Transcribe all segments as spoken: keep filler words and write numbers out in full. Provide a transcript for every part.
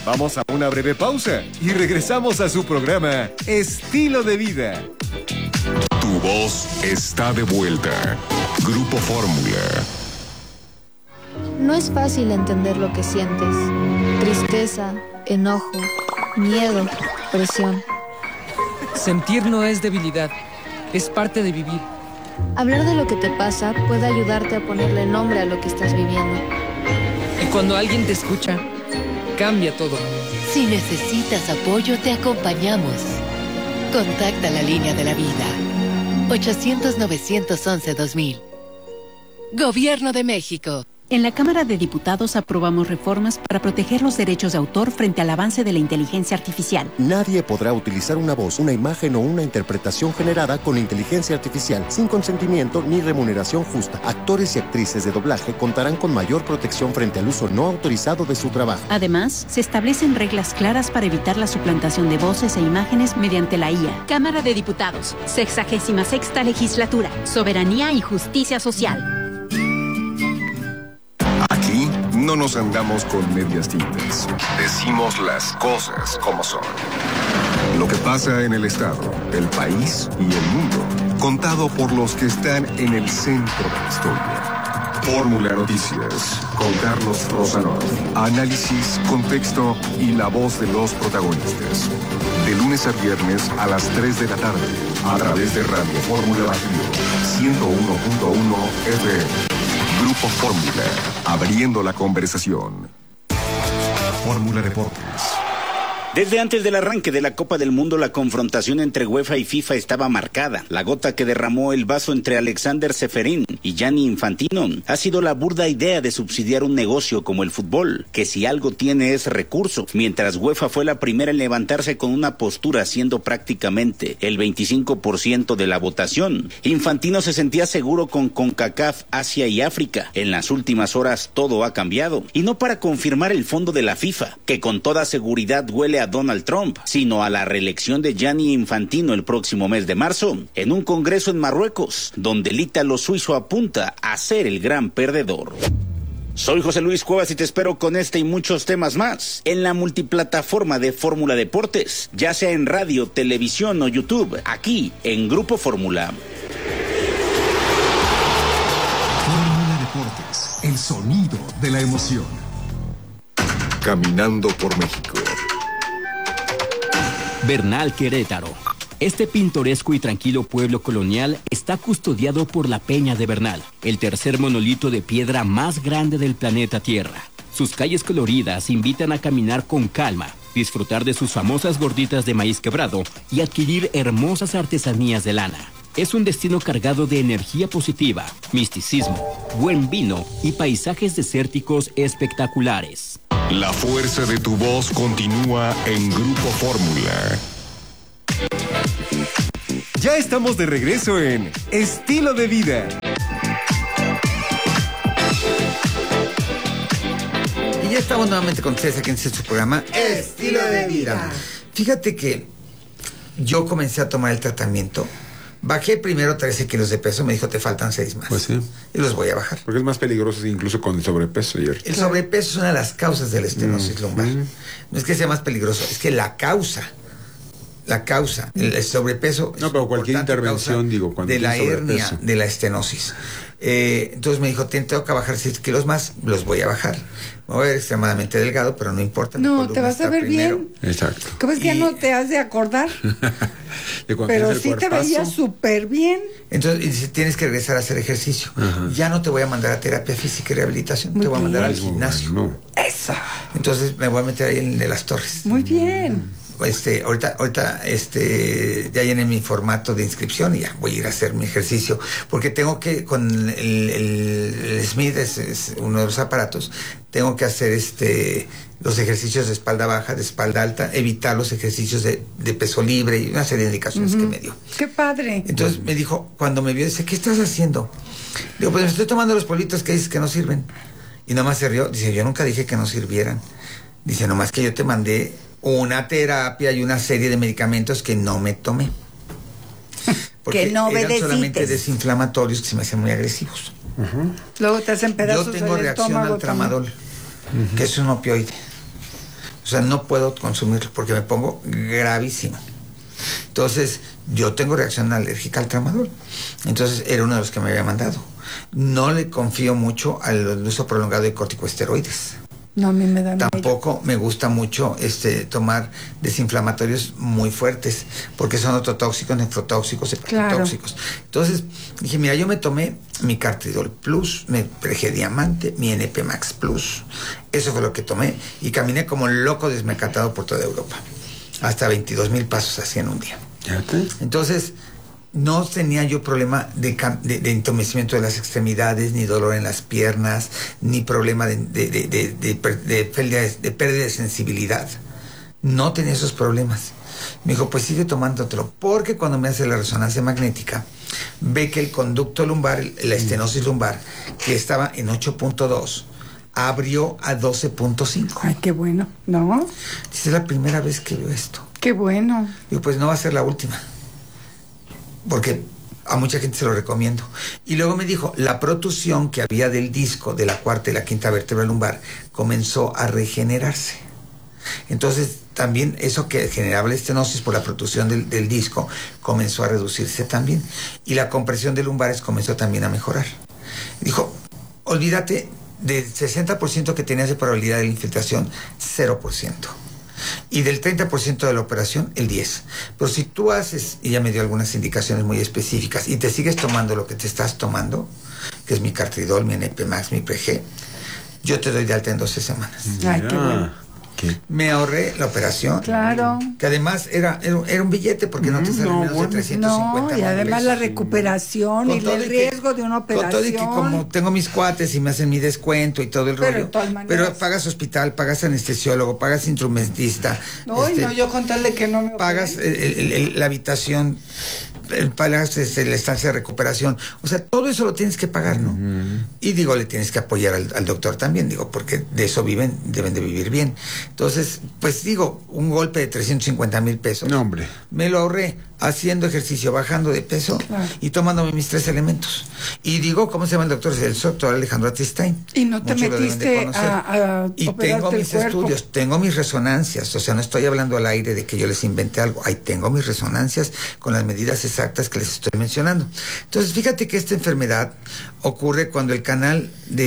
Vamos a una breve pausa y regresamos a su programa Estilo de Vida. Tu voz está de vuelta. Grupo Fórmula. No es fácil entender lo que sientes. Tristeza, enojo, miedo, presión. Sentir no es debilidad, es parte de vivir. Hablar de lo que te pasa puede ayudarte a ponerle nombre a lo que estás viviendo. Y cuando alguien te escucha, cambia todo. Si necesitas apoyo, te acompañamos. Contacta la línea de la vida. ochocientos, novecientos once, dos mil. Gobierno de México. En la Cámara de Diputados aprobamos reformas para proteger los derechos de autor frente al avance de la inteligencia artificial. Nadie podrá utilizar una voz, una imagen o una interpretación generada con inteligencia artificial sin consentimiento ni remuneración justa. Actores y actrices de doblaje contarán con mayor protección frente al uso no autorizado de su trabajo. Además, se establecen reglas claras para evitar la suplantación de voces e imágenes mediante la I A. Cámara de Diputados, sexagésima sexta legislatura, soberanía y justicia social. Aquí no nos andamos con medias tintas. Decimos las cosas como son. Lo que pasa en el Estado, el país y el mundo, contado por los que están en el centro de la historia. Fórmula Noticias, con Carlos Rosanov. Análisis, contexto y la voz de los protagonistas. De lunes a viernes a las tres de la tarde, a través de Radio Fórmula Bajío, ciento uno punto uno F M. Grupo Fórmula, abriendo la conversación. Fórmula Deportes. Desde antes del arranque de la Copa del Mundo, la confrontación entre UEFA y FIFA estaba marcada. La gota que derramó el vaso entre Alexander Ceferín y Gianni Infantino ha sido la burda idea de subsidiar un negocio como el fútbol, que si algo tiene es recurso, mientras UEFA fue la primera en levantarse con una postura siendo prácticamente el veinticinco por ciento de la votación. Infantino se sentía seguro con CONCACAF, Asia y África. En las últimas horas todo ha cambiado, y no para confirmar el fondo de la FIFA, que con toda seguridad huele a Donald Trump, sino a la reelección de Gianni Infantino el próximo mes de marzo, en un congreso en Marruecos, donde el ítalo suizo apunta a ser el gran perdedor. Soy José Luis Cuevas y te espero con este y muchos temas más en la multiplataforma de Fórmula Deportes, ya sea en radio, televisión o YouTube, aquí en Grupo Fórmula. Fórmula Deportes, el sonido de la emoción. Caminando por México. Bernal, Querétaro. Este pintoresco y tranquilo pueblo colonial está custodiado por la Peña de Bernal, el tercer monolito de piedra más grande del planeta Tierra. Sus calles coloridas invitan a caminar con calma, disfrutar de sus famosas gorditas de maíz quebrado y adquirir hermosas artesanías de lana. Es un destino cargado de energía positiva, misticismo, buen vino y paisajes desérticos espectaculares. La fuerza de tu voz continúa en Grupo Fórmula. Ya estamos de regreso en Estilo de Vida. Y ya estamos nuevamente con ustedes aquí en este su programa Estilo de Vida. Fíjate que yo comencé a tomar el tratamiento. Bajé primero trece kilos de peso, me dijo te faltan seis más. Pues sí. Y los voy a bajar. Porque es más peligroso incluso con el sobrepeso. Ayer. El sobrepeso es una de las causas de la estenosis mm, lumbar. Mm. No es que sea más peligroso, es que la causa, la causa, el, el sobrepeso... No, pero cualquier intervención, digo, cuando de la hernia, sobrepeso. De la estenosis. Eh, entonces me dijo, tengo que bajar seis kilos más, los voy a bajar. Me voy a ver extremadamente delgado, pero no importa. No, te vas a ver primero. Bien. Exacto. ¿Cómo es que y... ya no te has de acordar? de pero sí te veías súper bien. Entonces dice, tienes que regresar a hacer ejercicio. Ajá. Ya no te voy a mandar a terapia física y rehabilitación, Muy te voy bien. a mandar al gimnasio. No. Eso. Entonces me voy a meter ahí en de las Torres. Muy bien. Este, ahorita, ahorita, este, ya llené mi formato de inscripción y ya voy a ir a hacer mi ejercicio, porque tengo que, con el, el, el Smith, es, es uno de los aparatos, tengo que hacer este, los ejercicios de espalda baja, de espalda alta, evitar los ejercicios de, de peso libre y una serie de indicaciones uh-huh. que me dio. ¡Qué padre! Entonces uh-huh. me dijo, cuando me vio, dice, ¿qué estás haciendo? Digo, pues me estoy tomando los politos que dices que no sirven. Y nomás se rió, dice, yo nunca dije que no sirvieran. Dice, nomás que yo te mandé una terapia y una serie de medicamentos que no me tomé. Porque que no eran solamente desinflamatorios que se me hacían muy agresivos. Uh-huh. Luego te hacen pedazos. Yo tengo reacción al tramadol, uh-huh. que es un opioide. O sea, no puedo consumirlo porque me pongo gravísimo. Entonces, yo tengo reacción alérgica al tramadol. Entonces, era uno de los que me había mandado. No le confío mucho al uso prolongado de corticosteroides. No, a mí me da Tampoco miedo. Me gusta mucho este tomar desinflamatorios muy fuertes, porque son ototóxicos, nefrotóxicos, hepatotóxicos. Claro. Entonces, dije, mira, yo me tomé mi Cartridol Plus, mi Prege Diamante, mi N P Max Plus. Eso fue lo que tomé y caminé como loco desmecatado por toda Europa. Hasta veintidós mil pasos así en un día. Entonces, no tenía yo problema de, de, de entumecimiento de las extremidades, ni dolor en las piernas, ni problema de, de, de, de, de, de, pérdida, de pérdida de sensibilidad. No tenía esos problemas. Me dijo, pues sigue tomándotelo, porque cuando me hace la resonancia magnética, ve que el conducto lumbar, la estenosis lumbar, que estaba en ocho punto dos, abrió a doce punto cinco. Ay, qué bueno, ¿no? Dice, es la primera vez que veo esto. Qué bueno. Digo, pues no va a ser la última, porque a mucha gente se lo recomiendo. Y luego me dijo, la protusión que había del disco de la cuarta y la quinta vértebra lumbar comenzó a regenerarse. Entonces, también eso que generaba la estenosis por la protusión del, del disco comenzó a reducirse también. Y la compresión de lumbares comenzó también a mejorar. Dijo, olvídate del sesenta por ciento que tenías de probabilidad de la infiltración, cero por ciento. Y del treinta por ciento de la operación, el diez por ciento. Pero si tú haces, y ya me dio algunas indicaciones muy específicas, y te sigues tomando lo que te estás tomando, que es mi Cartridol, mi N P Max, mi Prege, yo te doy de alta en doce semanas. Ay, qué bueno. ¿Qué? Me ahorré la operación. Claro. Que además era, era, era un billete porque no te sale no, menos bueno, de trescientos cincuenta. No, y además la recuperación y el riesgo que, de una operación. Con todo y que como tengo mis cuates y me hacen mi descuento y todo el pero rollo. De todas maneras. Pero pagas hospital, pagas anestesiólogo, pagas instrumentista. No, este, no, yo con tal de que no me pagas el, el, el, la habitación, el pagas este, la estancia de recuperación. O sea, todo eso lo tienes que pagar, ¿no? Uh-huh. Y digo, le tienes que apoyar al, al doctor también, digo, porque de eso viven, deben de vivir bien. Entonces, pues digo, un golpe de trescientos cincuenta mil pesos. No, hombre. Me lo ahorré haciendo ejercicio, bajando de peso, claro, y tomándome mis tres elementos. Y digo, ¿cómo se llama el doctor? El doctor Alejandro Atistain. Y no te Muchos metiste a, a Y tengo mis cuerpo. estudios, tengo mis resonancias, o sea, no estoy hablando al aire de que yo les inventé algo. Ahí tengo mis resonancias con las medidas exactas que les estoy mencionando. Entonces, fíjate que esta enfermedad ocurre cuando el canal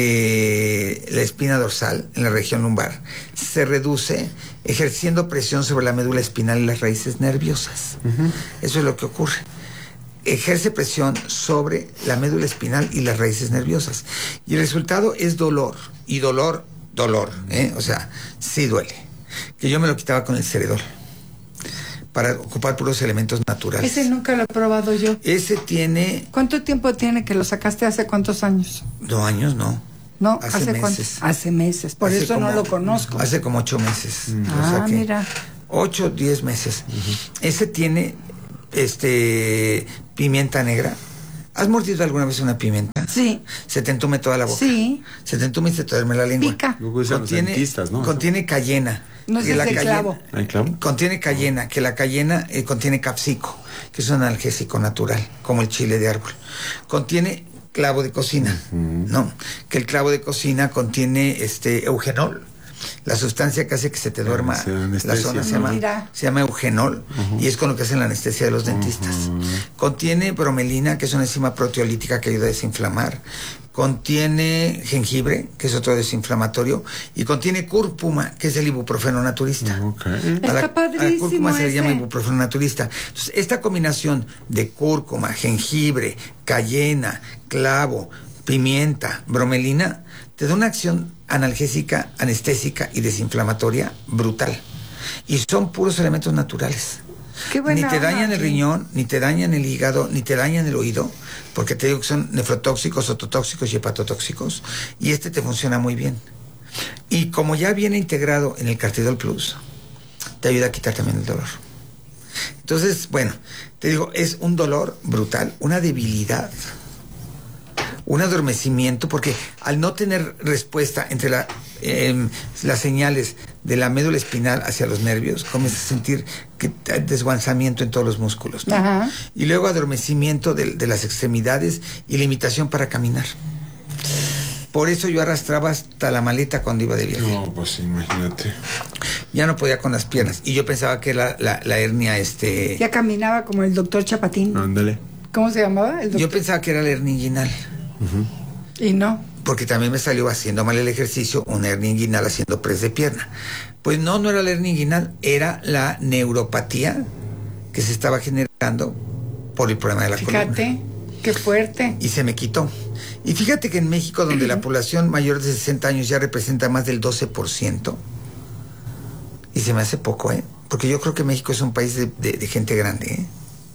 de la espina dorsal, en la región lumbar, se reduce ejerciendo presión sobre la médula espinal y las raíces nerviosas. Uh-huh. Eso es lo que ocurre. Ejerce presión sobre la médula espinal y las raíces nerviosas. Y el resultado es dolor. Y dolor, dolor, ¿eh? O sea, sí duele. Que yo me lo quitaba con el Ceredol para ocupar puros elementos naturales. Ese nunca lo he probado yo. Ese tiene... ¿Cuánto tiempo tiene que lo sacaste? ¿Hace cuántos años? Dos años, no. No, hace, hace meses. ¿Cuántos? Hace meses, por hace eso como, no lo conozco. Hace como ocho meses. Mm. Ah, o sea que mira. Ocho, diez meses. Uh-huh. Ese tiene este pimienta negra. ¿Has mordido alguna vez una pimienta? Sí. ¿Se te entume toda la boca? Sí. ¿Se te entume y se te duerme la lengua? Pica. Contiene, dentistas, ¿no? Contiene cayena. No es el cayena, clavo. ¿Hay clavo? Contiene cayena, que la cayena eh, contiene capsico, que es un analgésico natural, como el chile de árbol. Contiene clavo de cocina, uh-huh. ¿no? Que el clavo de cocina contiene este eugenol, la sustancia que hace que se te duerma la zona, se llama, se llama eugenol, uh-huh. y es con lo que hacen la anestesia de los dentistas. Uh-huh. Contiene bromelina, que es una enzima proteolítica que ayuda a desinflamar. Contiene jengibre, que es otro desinflamatorio, y contiene cúrcuma, que es el ibuprofeno naturista. Okay. A la, Está padrísimo. A la cúrcuma ese. se le llama ibuprofeno naturista. Entonces, esta combinación de cúrcuma, jengibre, cayena, clavo, pimienta, bromelina, te da una acción analgésica, anestésica y desinflamatoria brutal. Y son puros elementos naturales. Qué buena ni te dañan onda, el riñón, ni te dañan el hígado, ni te dañan el oído, porque te digo que son nefrotóxicos, ototóxicos y hepatotóxicos, y este te funciona muy bien. Y como ya viene integrado en el Cartridol Plus, te ayuda a quitar también el dolor. Entonces, bueno, te digo, es un dolor brutal, una debilidad, un adormecimiento, porque al no tener respuesta entre la, eh, las señales de la médula espinal hacia los nervios, comienzas a sentir que desguanzamiento en todos los músculos, ¿no? Ajá. Y luego adormecimiento de, de las extremidades y limitación para caminar. Por eso yo arrastraba hasta la maleta cuando iba de viaje. No, pues imagínate. Ya no podía con las piernas. Y yo pensaba que la, la, la hernia, este... Ya caminaba como el doctor Chapatín. Ándale. ¿Cómo se llamaba? El doctor? Yo pensaba que era la hernia inguinal. Uh-huh. Y no. Porque también me salió haciendo mal el ejercicio una hernia inguinal haciendo press de pierna. Pues no, no era la hernia inguinal, era la neuropatía que se estaba generando por el problema de la columna. Fíjate, qué fuerte. Y se me quitó. Y fíjate que en México, donde la población mayor de sesenta años ya representa más del doce por ciento, y se me hace poco, ¿eh? Porque yo creo que México es un país de, de, de gente grande, ¿eh?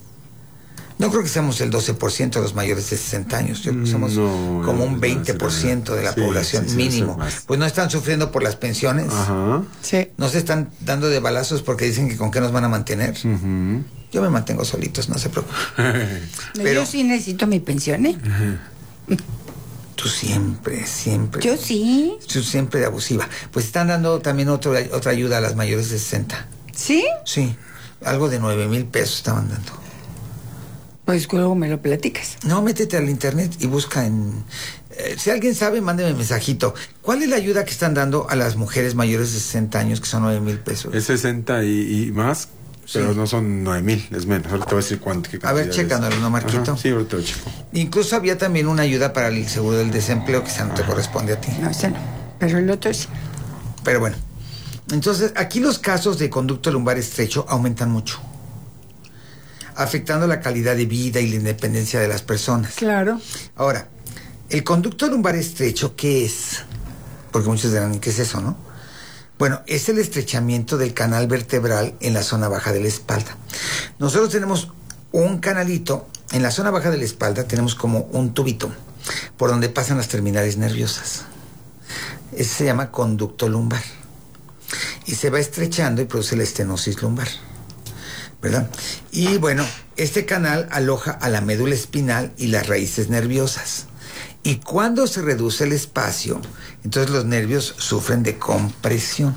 No creo que seamos el doce por ciento de los mayores de sesenta años. Yo creo que somos no, como un veinte por ciento de la sí, población sí, sí, mínimo. Pues no están sufriendo por las pensiones. Ajá. Sí. No se están dando de balazos porque dicen que con qué nos van a mantener. Uh-huh. Yo me mantengo solitos, no se preocupen. Pero yo sí necesito mi pensión, ¿eh? Uh-huh. Tú siempre, siempre. Yo sí. Tú siempre de abusiva. Pues están dando también otro, otra ayuda a las mayores de sesenta. ¿Sí? Sí. Algo de nueve mil pesos estaban dando. Pues luego me lo platicas. No, métete al internet y busca en... Eh, si alguien sabe, mándeme un mensajito. ¿Cuál es la ayuda que están dando a las mujeres mayores de sesenta años, que son nueve mil pesos? Es sesenta y, y más, pero sí. No son nueve mil, es menos. Ahora te voy a decir cuánto. A ver, chécanos, ¿no, Marquito? Ajá, sí, ahorita lo checo. Incluso había también una ayuda para el seguro del desempleo, que esa no te Ajá. corresponde a ti. No, esa no. Pero el otro sí. Pero bueno. Entonces, aquí los casos de conducto lumbar estrecho aumentan mucho, afectando la calidad de vida y la independencia de las personas. Claro. Ahora, el conducto lumbar estrecho, ¿qué es? Porque muchos dirán, ¿qué es eso, no? Bueno, es el estrechamiento del canal vertebral en la zona baja de la espalda. Nosotros tenemos un canalito, en la zona baja de la espalda tenemos como un tubito, por donde pasan las terminales nerviosas. Ese se llama conducto lumbar. Y se va estrechando y produce la estenosis lumbar, ¿verdad? Y bueno, este canal aloja a la médula espinal y las raíces nerviosas. Y cuando se reduce el espacio, entonces los nervios sufren de compresión.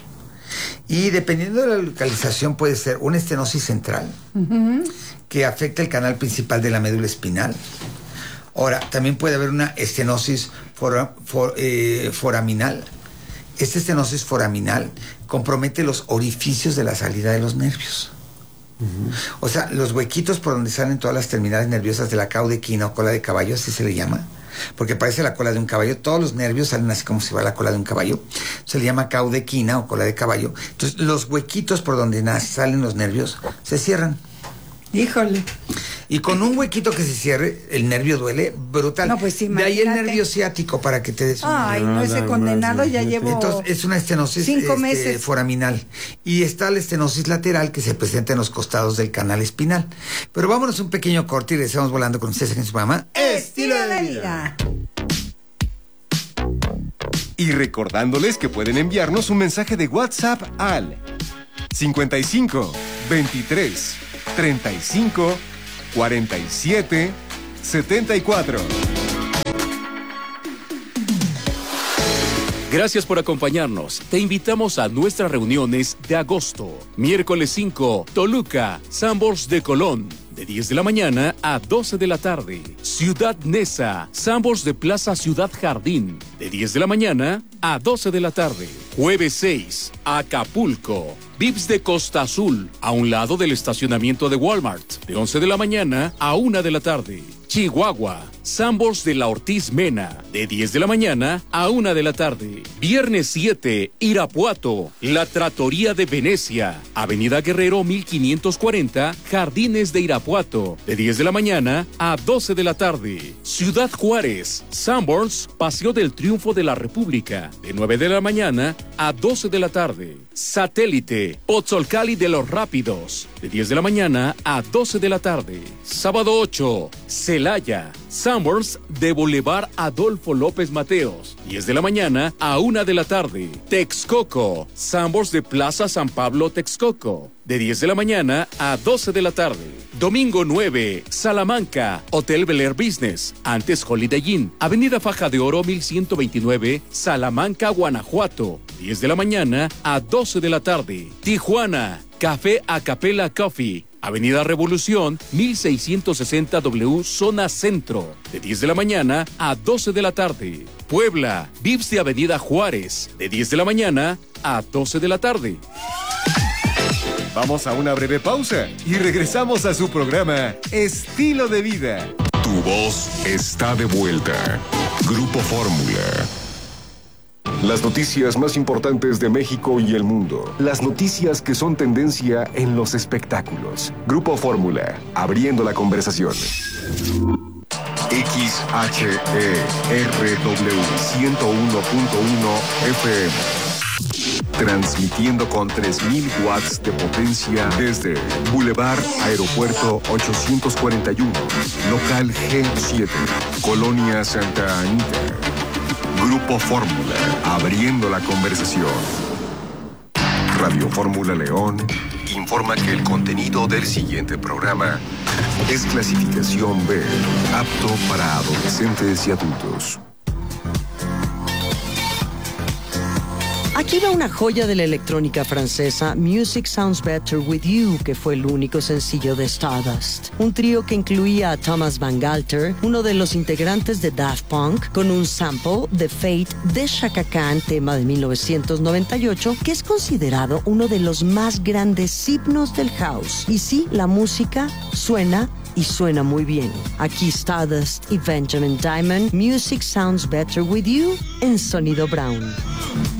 Y dependiendo de la localización puede ser una estenosis central, uh-huh, que afecta el canal principal de la médula espinal. Ahora, también puede haber una estenosis for, for, eh, foraminal. Esta estenosis foraminal compromete los orificios de la salida de los nervios. Uh-huh. O sea, los huequitos por donde salen todas las terminales nerviosas de la caudequina o cola de caballo, así se le llama, porque parece la cola de un caballo. Todos los nervios salen así como si fuera la cola de un caballo. Se le llama caudequina o cola de caballo. Entonces, los huequitos por donde salen los nervios se cierran. Híjole. Y con un huequito que se cierre, el nervio duele brutal. No, pues de ahí el nervio ciático, para que te des un... Ay, no, ese condenado ya llevo... Entonces, es una estenosis cinco este, meses. foraminal. Y está la estenosis lateral, que se presenta en los costados del canal espinal. Pero vámonos un pequeño corte y regresamos volando con ustedes en su programa Estilo de Vida. Y recordándoles que pueden enviarnos un mensaje de WhatsApp al cincuenta y cinco, veintitrés, treinta y cinco, cuarenta y siete, setenta y cuatro. Gracias por acompañarnos. Te invitamos a nuestras reuniones de agosto. Miércoles cinco, Toluca, Sanborns de Colón, de diez de la mañana a doce de la tarde. Ciudad Neza, Sanborns de Plaza Ciudad Jardín, de diez de la mañana a doce de la tarde. Jueves seis, Acapulco, Vips de Costa Azul, a un lado del estacionamiento de Walmart, de once de la mañana a una de la tarde. Chihuahua, Sanborns de la Ortiz Mena, de diez de la mañana a una de la tarde. Viernes siete, Irapuato, La Trattoria de Venecia, Avenida Guerrero mil quinientos cuarenta, Jardines de Irapuato, de diez de la mañana a doce de la tarde. Ciudad Juárez, Sanborns, Paseo del Triunfo de la República, de nueve de la mañana a doce de la tarde. Satélite, Pozzolcali de los Rápidos, de diez de la mañana a doce de la tarde. Sábado ocho, Celaya, Sanborns de Boulevard Adolfo López Mateos, diez de la mañana a una de la tarde. Texcoco, Sanborns de Plaza San Pablo Texcoco, de diez de la mañana a doce de la tarde. Domingo nueve, Salamanca, Hotel Bel Air Business, antes Holiday Inn, Avenida Faja de Oro mil ciento veintinueve, Salamanca, Guanajuato, diez de la mañana a doce de la tarde. Tijuana, Café Acapella Coffee, Avenida Revolución, mil seiscientos sesenta W, Zona Centro, de diez de la mañana a doce de la tarde. Puebla, Vips de Avenida Juárez, de diez de la mañana a doce de la tarde. Vamos a una breve pausa y regresamos a su programa Estilo de Vida. Tu voz está de vuelta. Grupo Fórmula. Las noticias más importantes de México y el mundo. Las noticias que son tendencia en los espectáculos. Grupo Fórmula, abriendo la conversación. X H E R W ciento uno punto uno F M. Transmitiendo con tres mil watts de potencia desde Boulevard Aeropuerto ochocientos cuarenta y uno, local G siete, Colonia Santa Anita. Grupo Fórmula, abriendo la conversación. Radio Fórmula León informa que el contenido del siguiente programa es clasificación B, apto para adolescentes y adultos. Aquí va una joya de la electrónica francesa, Music Sounds Better With You, que fue el único sencillo de Stardust. Un trío que incluía a Thomas Van Galter, uno de los integrantes de Daft Punk, con un sample de Fate de Chaka Khan, tema de mil novecientos noventa y ocho, que es considerado uno de los más grandes himnos del house. Y sí, la música suena y suena muy bien. Aquí Stardust y Benjamin Diamond, Music Sounds Better With You, en Sonido Brown.